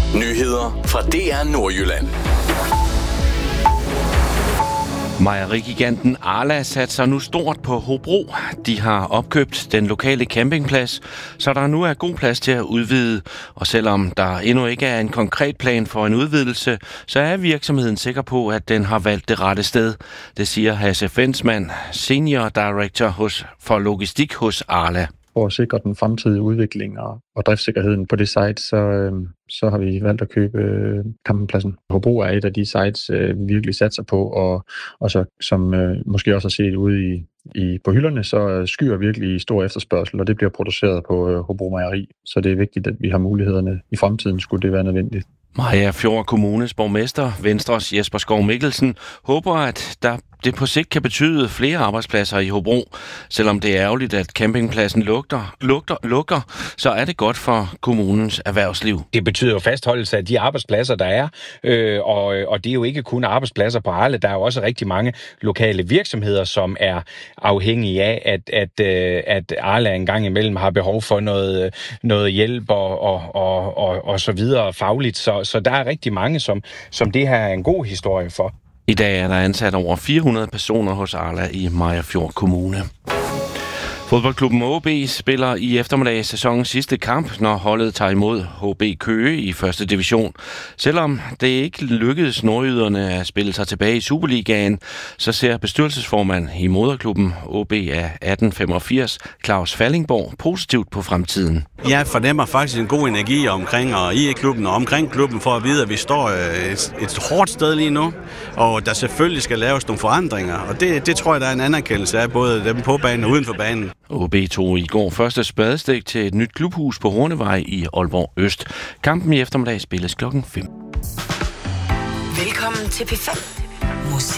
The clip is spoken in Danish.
Nyheder fra DR Nordjylland. Mejerigiganten Arla satser nu stort på Hobro. De har opkøbt den lokale campingplads, så der nu er god plads til at udvide. Og selvom der endnu ikke er en konkret plan for en udvidelse, så er virksomheden sikker på, at den har valgt det rette sted. Det siger Hasse Fensmann, Senior Director for logistik hos Arla. For at sikre den fremtidige udvikling og driftssikkerheden på det site, så har vi valgt at købe campingpladsen. Hobro er et af de sites, vi virkelig satser på, og så, som måske også har set ude på hylderne, så skyer virkelig stor efterspørgsel, og det bliver produceret på Hobro Mejeri. Så det er vigtigt, at vi har mulighederne i fremtiden, skulle det være nødvendigt. Mariagerfjord Kommunes borgmester, Venstres Jesper Skov Mikkelsen, håber, at det på sigt kan betyde flere arbejdspladser i Hobro. Selvom det er ærgerligt, at campingpladsen lukker, så er det godt for kommunens erhvervsliv. Det betyder jo fastholdelse af de arbejdspladser, der er, og det er jo ikke kun arbejdspladser på Arla. Der er jo også rigtig mange lokale virksomheder, som er afhængige af, at Arla en gang imellem har behov for noget hjælp og så videre fagligt. Så der er rigtig mange, som det her er en god historie for. I dag er der ansat over 400 personer hos Arla i Mariagerfjord Kommune. Fodboldklubben OB spiller i eftermiddag sæsonens sidste kamp, når holdet tager imod HB Køge i første division. Selvom det ikke lykkedes nordjyderne at spille sig tilbage i Superligaen, så ser bestyrelsesformand i moderklubben OB af 1885, Claus Fallingborg, positivt på fremtiden. Jeg fornemmer faktisk en god energi omkring og i klubben og omkring klubben for at vide, at vi står et hårdt sted lige nu, og der selvfølgelig skal laves nogle forandringer. Og det tror jeg, der er en anerkendelse af både dem på banen og uden for banen. OB tog i går første spadestik til et nyt klubhus på Hornevej i Aalborg Øst. Kampen i eftermiddag spilles 5:00. Velkommen til P5. Musik